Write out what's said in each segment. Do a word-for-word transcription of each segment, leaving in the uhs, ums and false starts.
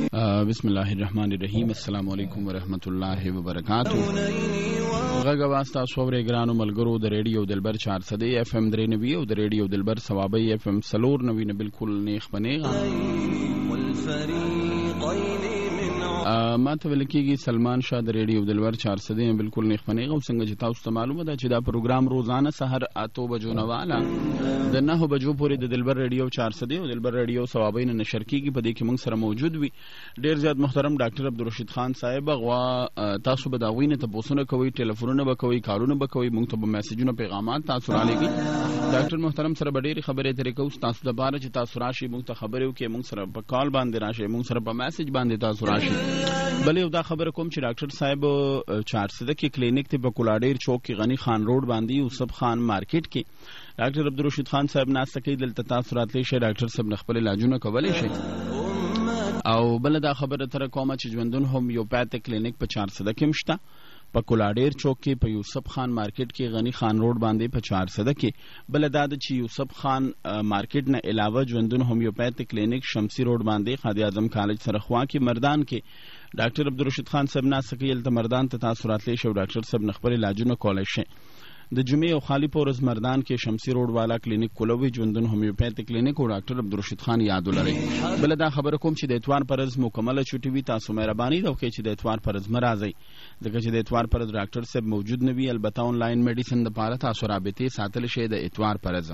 بسم الله الرحمن الرحیم. السلام علیکم ورحمۃ اللہ وبرکاتہ. غږ واست تاسو ورې ګرانو ملګرو د ریډیو دلبر چار سده اف ام درې نوي او د ریډیو دلبر ثوابي اف ام سلور نوي نه بالکل نیخ بنېغه ما ته ویل کېږي سلمان شاه د ریډیو دلبر چار سده بالکل نیخ بنېغه. او څنګه چې تاسو ته معلومه ده چې دا پروګرام روزانه سحر اتو بجو نه واله د نهو بجو پورې د دلبر ریډیو چار سده او دلبر ریډیو ثوابي نه نشر کېږي. په دې کې موږ سره موجود وي ډیر زیات محترم ډاکټر عبدالرشید خان صاحب. غوا تاسو به دا غوینه ته پوښتنه کوئ، ټلیفونونه به کوئ، کارونه به کوئ، موږ ته به میسجونه پیغامات تاسو را لېږئ. ډاکټر محترم سره به ډېرې خبرې ترې کوو تاسو دپاره چې تاسو راشئ موږ ته خبرې وکړئ، موږ سره په کال باندې راشئ، موږ سره په میسج باندې تاسو راشئ. بل یو دا خبره کوم چې ډاکټر صاحب چارسده کې کلینیک دی په کولاډیر چوک کې غني خان روډ باندې یوسف خان مارکیټ کې ډاکټر عبدالرشید خان صاحب ناسته کوي. دلته تاسو راتلی شئ، ډاکټر صاحب نه خپل علاجونه کولی شئ. او بل دا خبره تر کومه چې ژوندون هومیوپاثیک کلینیک په چارسده کې مشته په کولاډیر چوک کې په یوسف خان مارکیټ کې غني خان روډ باندې په چارسده کې. بل دا د چې یوسف خان مارکیټ نه علاوه ژوندون هومیوپاثیک کلینیک شمسی روډ باندې خادم اعظم کالج سره خوا کې مردان کې ډاکټر عبدالرشید خان صاحب ناسته کوي. هلته مردان ته تاسو راتلی شئ، ډاکټر صاحب نه خپل علاجونه کولی شئ. د جمعې او خالی په ورځ مردان کې شمسی روډ والا کلینیک کولوي ژوندون هومیوپاثیک کلینیک او ډاکټر عبدالرشید خان یاد ولرئ. بل دا خبره کوم چې د اتوار پر ورځ مکمله چوټي وي، تاسو مهرباني وکړئ چې د اتوار پر ورځ مه راځئ ځکه چې د اتوار پر ورځ ډاکټر صاحب موجود نه وي. البته آنلاین میډیسن دپاره تاسو رابطې ساتلی شئ د اتوار پر ورځ.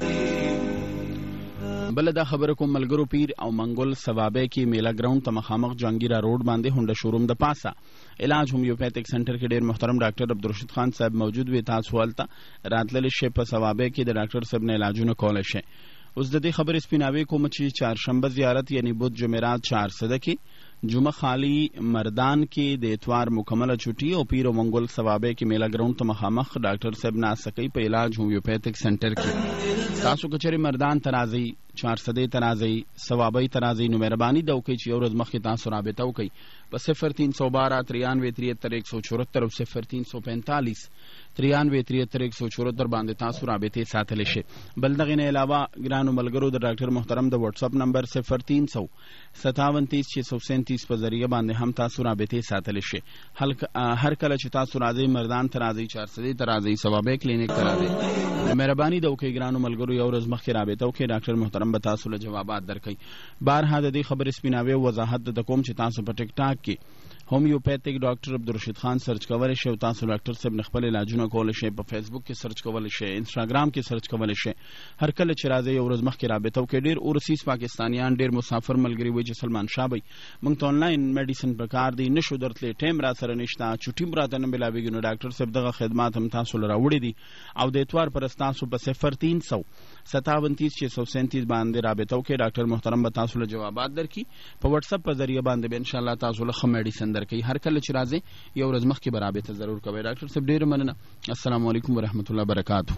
بل دا خبره کوم ملګرو پیر او منګل ثوابه کې میلا ګراوند ته مخامخ جانګیرا روډ باندې هونډه شوروم د پاسه علاج هومیوپاثیک سنټر کې ډیر محترم ډاکټر عبدالرشید خان صاحب موجود وي. تاسو هلته راتللی شئ، په ثوابه کې د ډاکټر صاحب نه علاجونه کولی شئ. اوس د دې خبرې سپیناوی کوم چې چهارشنبه زیارت یعنی بود جمعرات چارسده کې، جمعه خالی مردان کې د اتوار مکمله چوټي او پیر او منګل ثوابه کې میلا ګراوند ته مخامخ ډاکټر صاحب ناسته کوي په علاج هومیوپاثیک سنټر کې. تاسو که چېرې مردان ته راځئ، چارسدې ته راځئ، ثوابۍ ته راځئ، نو مهرباني ده وکړئ چې یو ورځ مخکې تاسو رابطه وکړئ په صفر تین سو بارہ ترانوے تریہتر ایک سو چورہتر او صفر تین سو پینتالیس ترانوے تریہتر ایک سو چورہتر باندې تاسو رابطې ساتلی شئ. بل دغې نه علاوه ګرانو ملګرو د ډاکټر محترم د واټساپ نمبر صفر تین سو ستاون تیس چھ سو سینتیس په ذریعه باندې هم تاسو رابطې ساتلی شئ. هر کله چې تاسو راځئ مردان ته راځئ، چارسدې ته راځئ، ثوابۍ کلینیک ته راځئ، مهرباني ده وکړئ ګرانو ملګرو یو ورځ مخکې رابطه وکړئ، ډاکټر محترم به تاسو له جوابات درکوي. بارها د دې خبرې سپیناوی او وضاحت د کوم چې تاسو په ټیک ټاک کې هومیوپاثیک ډاکټر عبدالرشید خان سرچ کولی شئ او تاسو ډاکټر صاحب نه خپل علاجونه کولی شئ. په فیسبوک کې سرچ کولی شئ، انسټاګرام کې سرچ کولی شئ. هر کله چې راځئ یو ورځ مخکې رابطه وکړئ. ډېر اورسیز پاکستانیان ډېر مسافر ملګري وایي چې سلمان شاه بھائی موږ ته آنلاین میډیسن پکار دی، نشو درتلی، ټایم را سره نشته، چوټي م راته نه میلاویږي. نو ډاکټر صاحب دغه خدمات هم تاسو له راوړي دي او د اتوار پر ورځ تاسو په صفر تین سو ستاون تیس چھ سو سینتیس باندې رابطه وکړئ. ډاکټر محترم به تاسو له جوابات درکړي. په واټساپ په ذریعه باندې به انشاءالله تاسو له ښه میډیسن درکوي. هر کله چې راځئ یو ورځ مخکې به رابطه ضرور کوئ. ډاکټر صاحب ډېره مننه. السلام علیکم ورحمۃ اللہ وبرکاتہ.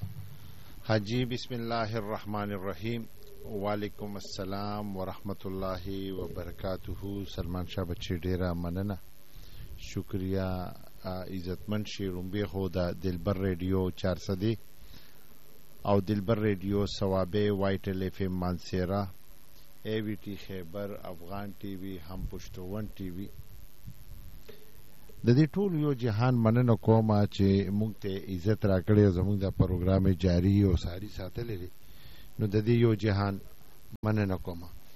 حاجی بسم الله الرحمن الرحیم. وعلیکم السلام ورحمۃ اللہ وبرکاتہ. سلمان شاه بچی ډېره مننه، شکریہ، عزتمن شي. رومبې خو د دلبر ریډیو چارسدې او دلبر ریډیو ثوابه وایټل اف ام مانسیرا، ای وی ټي خیبر، افغان ټي وي، هم پښتون ټي وي، د دې ټول یو جهان مننه کوم چې موږ ته عزت راکړی او زموږ د پروګرام جاری او ساری ساتلی دی. نو د دې یو جهان مننه کوم.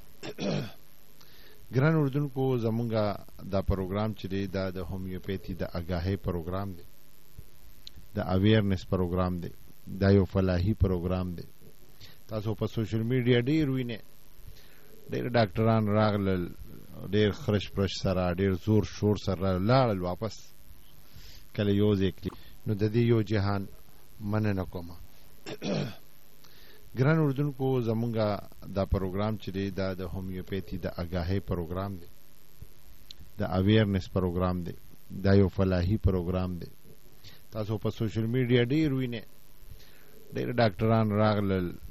ګران اردوونکو، زموږ دا پروګرام چې دی دا د هومیوپیتي د اګاهۍ پروګرام دی، د اویرنس پروګرام دی، دا یو فلاحي پروګرام دی. تاسو په سوشل میډیا ډېر وینئ، ډېر ډاکټران راغلل، ډېر خرش پرش سره، ډېر زور شور سره لاړل، واپس کله یو ځای کړي. نو د دې یو جهان مننه کوم. ګران اردوونکو، زموږ دا پروګرام چې دی دا د هومیوپیتي د اګاهۍ پروګرام دی، د اویرنس پروګرام دی، دا یو فلاحي پروګرام دی. تاسو په سوشل میډیا ډېر وینئ، ډېر ډاکټران راغلل،